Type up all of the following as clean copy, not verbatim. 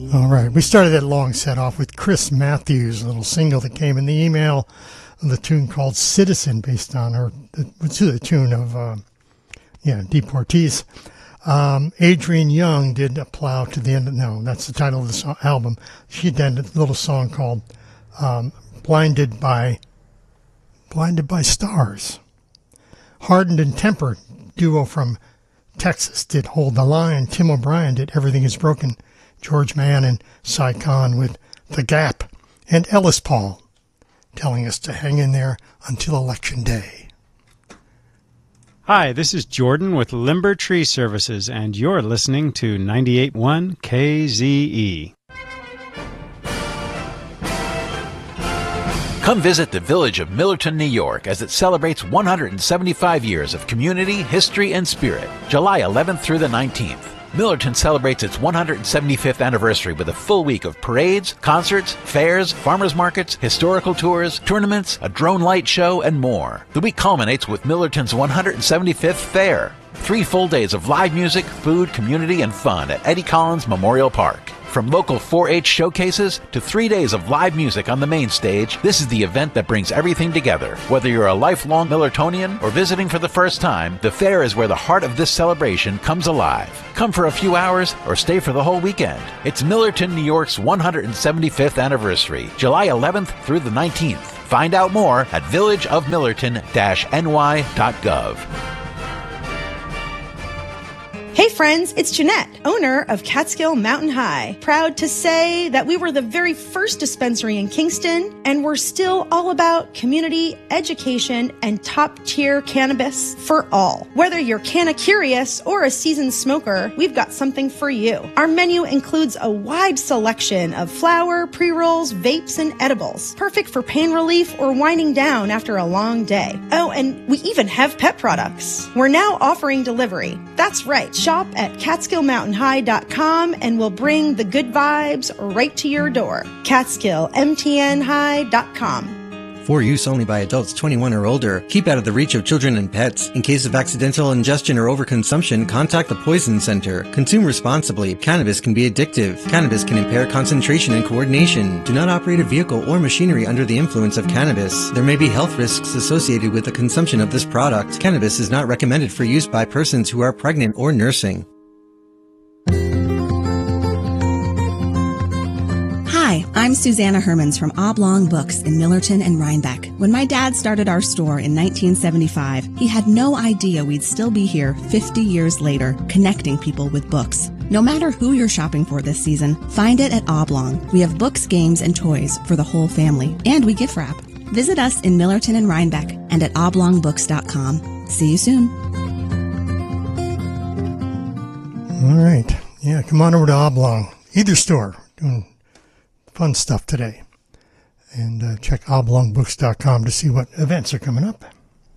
All right, we started that long set off with Chris Matthews, a little single that came in the email, the tune called Citizen, based on her, to the tune of, Deportees. Adrienne Young did a Plow to the End of, no, that's the title of the album. She did a little song called Blinded by Stars. Hardened and Tempered duo from Texas did Hold the Line. Tim O'Brien did Everything Is Broken. George Mann and Cy Khan with The Gap. And Ellis Paul telling us to hang in there until Election Day. Hi, this is Jordan with Limber Tree Services, and you're listening to 98.1 KZE. Come visit the village of Millerton, New York, as it celebrates 175 years of community, history, and spirit, July 11th through the 19th. Millerton celebrates its 175th anniversary with a full week of parades, concerts, fairs, farmers markets, historical tours, tournaments, a drone light show, and more. The week culminates with Millerton's 175th Fair. 3 full days of live music, food, community, and fun at Eddie Collins Memorial Park. From local 4-H showcases to 3 days of live music on the main stage, this is the event that brings everything together. Whether you're a lifelong Millertonian or visiting for the first time, the fair is where the heart of this celebration comes alive. Come for a few hours or stay for the whole weekend. It's Millerton, New York's 175th anniversary, July 11th through the 19th. Find out more at villageofmillerton-ny.gov. Hey friends, it's Jeanette, owner of Catskill Mountain High. Proud to say that we were the very first dispensary in Kingston, and we're still all about community, education, and top-tier cannabis for all. Whether you're canna-curious or a seasoned smoker, we've got something for you. Our menu includes a wide selection of flower, pre-rolls, vapes, and edibles, perfect for pain relief or winding down after a long day. Oh, and we even have pet products. We're now offering delivery. That's right. Shop at CatskillMountainHigh.com and we'll bring the good vibes right to your door. CatskillMTNHigh.com. For use only by adults 21 or older. Keep out of the reach of children and pets. In case of accidental ingestion or overconsumption, contact the Poison Center. Consume responsibly. Cannabis can be addictive. Cannabis can impair concentration and coordination. Do not operate a vehicle or machinery under the influence of cannabis. There may be health risks associated with the consumption of this product. Cannabis is not recommended for use by persons who are pregnant or nursing. Hi, I'm Susanna Hermans from Oblong Books in Millerton and Rhinebeck. When my dad started our store in 1975, he had no idea we'd still be here 50 years later, connecting people with books. No matter who you're shopping for this season, find it at Oblong. We have books, games, and toys for the whole family, and we gift wrap. Visit us in Millerton and Rhinebeck and at oblongbooks.com. See you soon. All right. Yeah, come on over to Oblong. Either store. Doing fun stuff today. And check oblongbooks.com to see what events are coming up.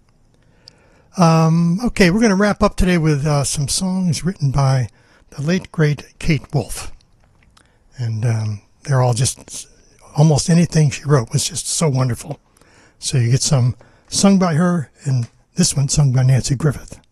Okay, we're going to wrap up today with some songs written by the late, great Kate Wolf. And they're all just, almost anything she wrote was just so wonderful. So you get some sung by her, and this one sung by Nancy Griffith.